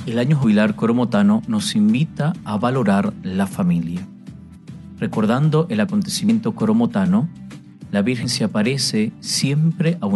El año jubilar coromotano nos invita a valorar la familia. Recordando el acontecimiento coromotano, la Virgen se aparece siempre a